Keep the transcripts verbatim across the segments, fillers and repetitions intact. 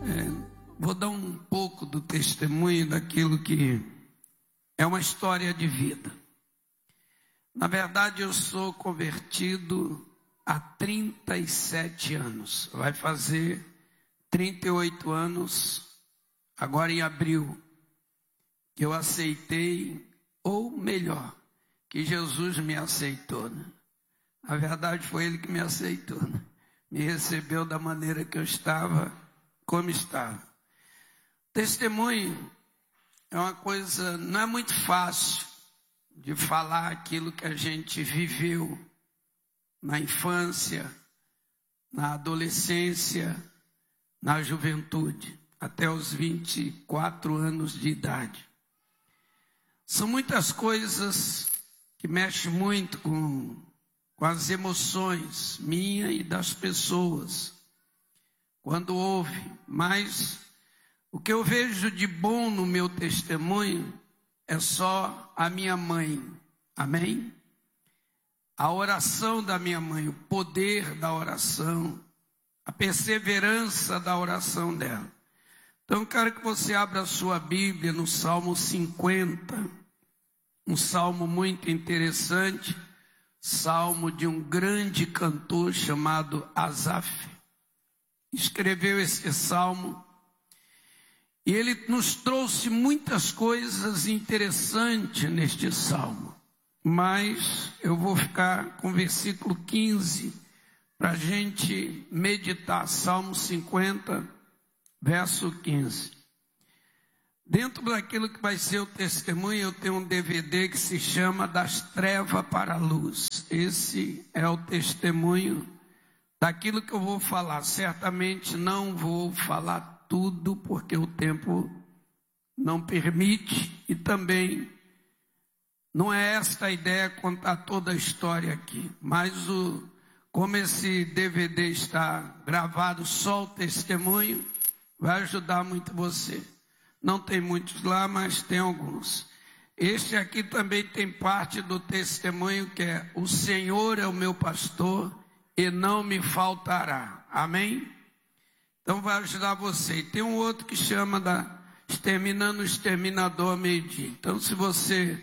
Vou dar um pouco do testemunho daquilo que é uma história de vida. Na verdade, eu sou convertido há trinta e sete anos. Vai fazer trinta e oito anos, agora em abril, que eu aceitei, ou melhor, que Jesus me aceitou, né? Na verdade, foi Ele que me aceitou, né? Me recebeu da maneira que eu estava, como estava. Testemunho é uma coisa, não é muito fácil de falar aquilo que a gente viveu na infância, na adolescência, na juventude, até os vinte e quatro anos de idade. São muitas coisas que mexem muito com, com as emoções minha e das pessoas, quando ouve, mas o que eu vejo de bom no meu testemunho é só a minha mãe, amém? A oração da minha mãe, o poder da oração, a perseverança da oração dela. Então eu quero que você abra a sua Bíblia no Salmo cinquenta, um salmo muito interessante, salmo de um grande cantor chamado Asaf. Escreveu esse salmo e ele nos trouxe muitas coisas interessantes neste salmo. Mas eu vou ficar com o versículo quinze para a gente meditar. Salmo cinquenta, verso quinze. Dentro daquilo que vai ser o testemunho, eu tenho um D V D que se chama Das Trevas para a Luz. Esse é o testemunho daquilo que eu vou falar. Certamente não vou falar tudo, porque o tempo não permite, e também não é esta a ideia contar toda a história aqui, mas o, como esse D V D está gravado só o testemunho, vai ajudar muito você. Não tem muitos lá, mas tem alguns. Este aqui também tem parte do testemunho que é: o Senhor é o meu pastor e não me faltará. Amém? Então vai ajudar você. E tem um outro que chama da Exterminando o Exterminador ao meio-dia. Então se você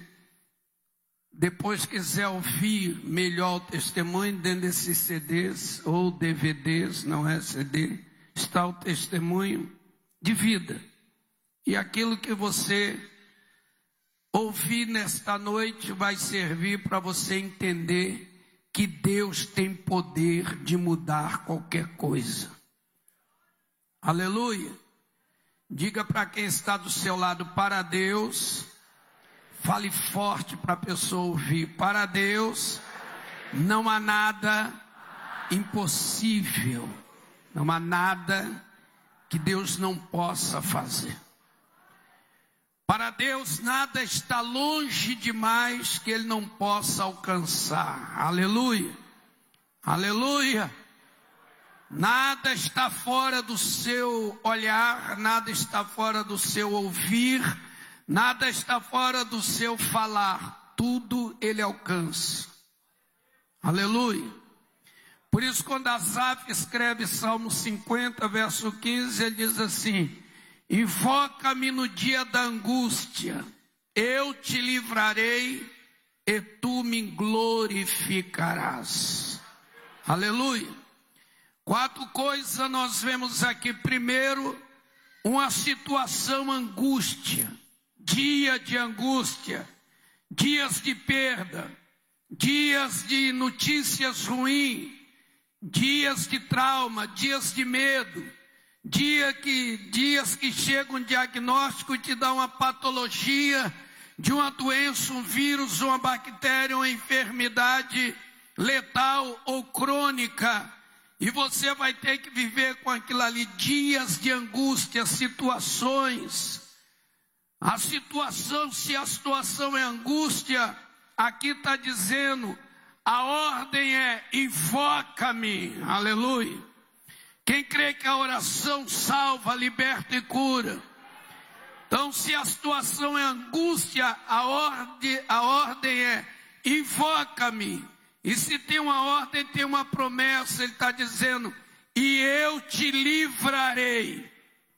depois quiser ouvir melhor o testemunho, dentro desses C Ds ou D V Ds, não é C D, está o testemunho de vida. E aquilo que você ouvir nesta noite vai servir para você entender que Deus tem poder de mudar qualquer coisa. Aleluia. Diga para quem está do seu lado: para Deus. Fale forte para a pessoa ouvir: para Deus não há nada impossível. Não há nada que Deus não possa fazer. Para Deus nada está longe demais que Ele não possa alcançar. Aleluia. Aleluia. Nada está fora do seu olhar, nada está fora do seu ouvir, nada está fora do seu falar. Tudo Ele alcança. Aleluia. Por isso, quando Asaf escreve Salmo cinquenta, verso quinze, ele diz assim: invoca-me no dia da angústia, eu te livrarei e tu me glorificarás. Aleluia. Quatro coisas nós vemos aqui. Primeiro, uma situação angústia, dia de angústia, dias de perda, dias de notícias ruins, dias de trauma, dias de medo, dia que, dias que chega um diagnóstico e te dá uma patologia de uma doença, um vírus, uma bactéria, uma enfermidade letal ou crônica. E você vai ter que viver com aquilo ali, dias de angústia, situações. A situação, se a situação é angústia, aqui está dizendo, a ordem é: invoca-me. Aleluia. Quem crê que a oração salva, liberta e cura? Então, se a situação é angústia, a ordem, a ordem é: invoca-me. E se tem uma ordem, tem uma promessa. Ele está dizendo: e eu te livrarei.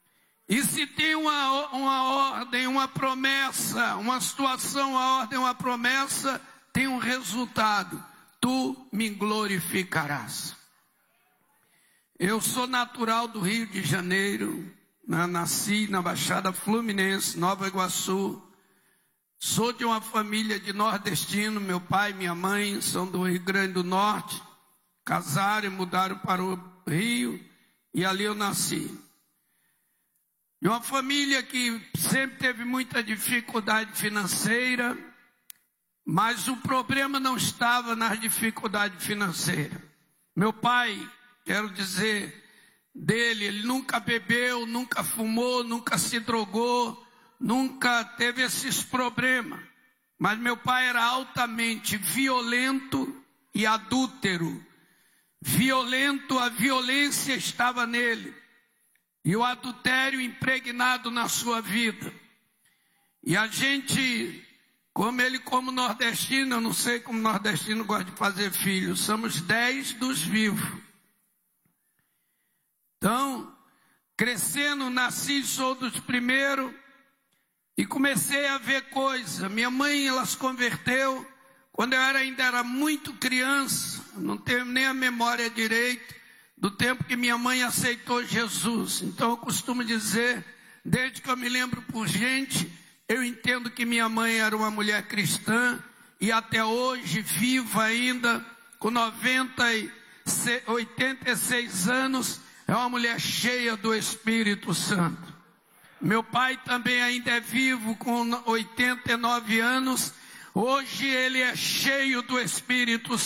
E se tem uma, uma ordem, uma promessa, uma situação, a ordem, uma promessa, tem um resultado. Tu me glorificarás. Eu sou natural do Rio de Janeiro, né? Nasci na Baixada Fluminense, Nova Iguaçu. Sou de uma família de nordestino, meu pai e minha mãe são do Rio Grande do Norte. Casaram e mudaram para o Rio e ali eu nasci. De uma família que sempre teve muita dificuldade financeira, mas o problema não estava nas dificuldades financeiras. Meu pai, quero dizer, dele, ele nunca bebeu, nunca fumou, nunca se drogou, nunca teve esses problemas. Mas meu pai era altamente violento e adúltero. Violento, a violência estava nele. E o adultério impregnado na sua vida. E a gente, como ele como nordestino, eu não sei como nordestino gosta de fazer filhos, somos dez dos vivos. Então, crescendo, nasci, sou dos primeiros, e comecei a ver coisas. Minha mãe, ela se converteu, quando eu era, ainda era muito criança, não tenho nem a memória direito, do tempo que minha mãe aceitou Jesus. Então eu costumo dizer, desde que eu me lembro por gente, eu entendo que minha mãe era uma mulher cristã, e até hoje, viva ainda, com noventa e oitenta e seis anos, é uma mulher cheia do Espírito Santo. Meu pai também ainda é vivo, com oitenta e nove anos, hoje ele é cheio do Espírito